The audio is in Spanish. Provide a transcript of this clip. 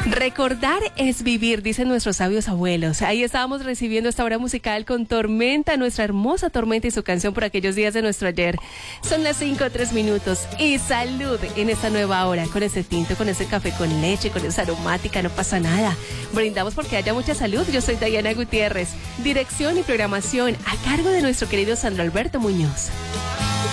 Recordar es vivir, dicen nuestros sabios abuelos. Ahí estábamos recibiendo esta hora musical con Tormenta, nuestra hermosa Tormenta y su canción por aquellos días de nuestro ayer. Son las 5:03 y salud en esta nueva hora, con ese tinto, con ese café con leche, con esa aromática, no pasa nada. Brindamos porque haya mucha salud. Yo soy Dayana Gutiérrez, dirección y programación a cargo de nuestro querido Sandro Alberto Muñoz.